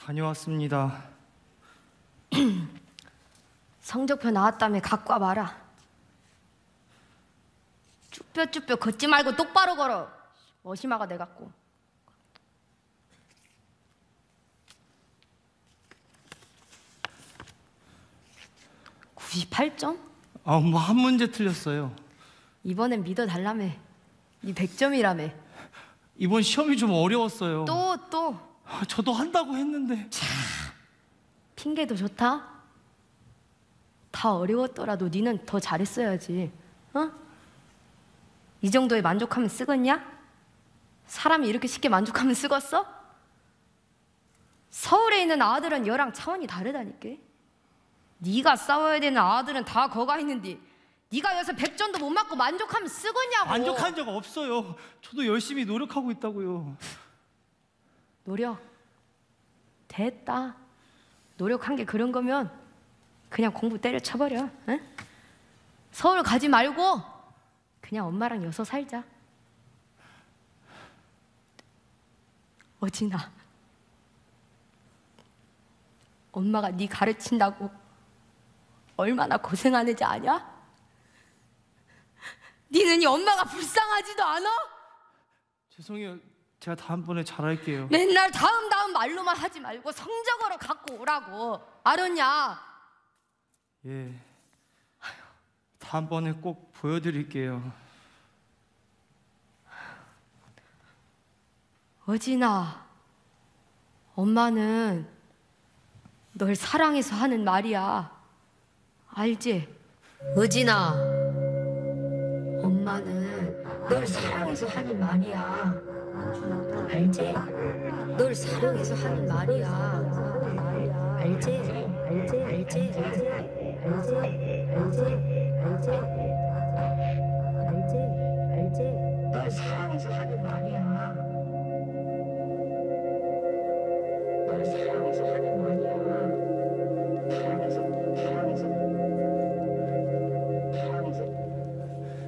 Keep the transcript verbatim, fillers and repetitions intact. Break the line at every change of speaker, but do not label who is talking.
다녀왔습니다.
성적표 나왔다며 갖고 와봐라. 쭈뼛쭈뼛 걷지 말고 똑바로 걸어. 머시마가 돼갖고. 구십팔 점?
아, 뭐 한 문제 틀렸어요.
이번엔 믿어달라며. 네 백 점이라며.
이번 시험이 좀 어려웠어요.
또 또.
아, 저도 한다고 했는데.
핑계도 좋다. 다 어려웠더라도 니는 더 잘했어야지. 어? 이 정도에 만족하면 쓰겄냐? 사람이 이렇게 쉽게 만족하면 쓰겄어? 서울에 있는 아들은 여랑 차원이 다르다니까. 네가 싸워야 되는 아들은 다 거가 있는데 네가 여기서 백 점도 못 맞고 만족하면 쓰겄냐고.
만족한 적 없어요. 저도 열심히 노력하고 있다고요.
노력 됐다. 노력한 게 그런 거면 그냥 공부 때려쳐버려. 응? 서울 가지 말고 그냥 엄마랑 여서 살자. 어진아, 엄마가 네 가르친다고 얼마나 고생하는지 아냐? 니는 이 엄마가 불쌍하지도 않아?
죄송해요. 제가 다음번에 잘할게요.
맨날 다음 다음 말로만 하지 말고 성적으로 갖고 오라고. 알았냐?
예. 다음번에 꼭 보여드릴게요.
어진아, 엄마는 널 사랑해서 하는 말이야. 알지? 어진아, 엄마는 널 사랑해서 하는 말이야. 알지? 널 사랑해서 하는 말이야. 알지? 알지? 알지? 알지? 알지? 알지? 알지? 알지? 알지? 널 사랑해서 하는 말이야. 널 사랑해서 하는 말이야.